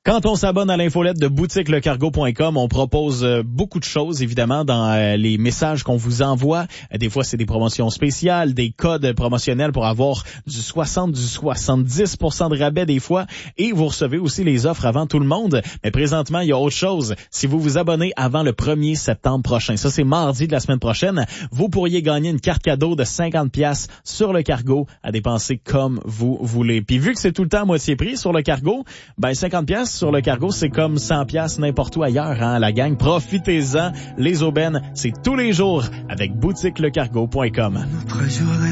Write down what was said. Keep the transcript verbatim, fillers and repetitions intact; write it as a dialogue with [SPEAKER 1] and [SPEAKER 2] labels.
[SPEAKER 1] Quand on s'abonne à l'infolette de boutique le cargo point com, on propose euh, beaucoup de choses, évidemment, dans euh, les messages qu'on vous envoie. Euh, des fois, c'est des promotions spéciales, des codes promotionnels pour avoir du soixante, du soixante-dix pour cent de rabais des fois. Et vous recevez aussi les offres avant tout le monde. Mais présentement, il y a autre chose. Si vous vous abonnez avant le premier septembre prochain, ça c'est mardi de la semaine prochaine, vous pourriez gagner une carte cadeau de cinquante piastres sur le cargo à dépenser comme vous voulez. Puis vu que c'est tout le temps à moitié prix sur le cargo, ben cinquante piastres sur le cargo, c'est comme cent piastres n'importe où ailleurs, hein, la gang. Profitez-en. Les aubaines, c'est tous les jours avec boutique le cargo point com.